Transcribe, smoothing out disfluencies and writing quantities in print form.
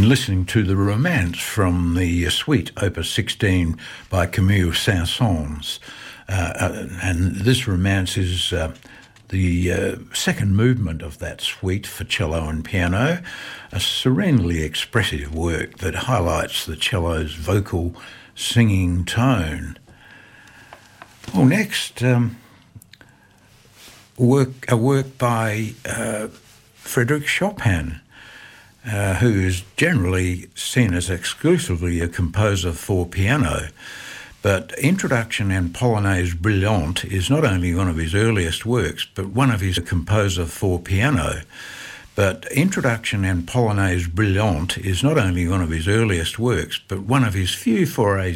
been listening to the Romance from the suite Opus 16 by Camille Saint-Saëns. And this Romance is the second movement of that suite for cello and piano, a serenely expressive work that highlights the cello's vocal singing tone. Well, next, a work by Frédéric Chopin, who is generally seen as exclusively a composer for piano. But Introduction and Polonaise Brillante is not only one of his earliest works, but one of his composer for piano. But Introduction and Polonaise Brillante is not only one of his earliest works, but one of his few forays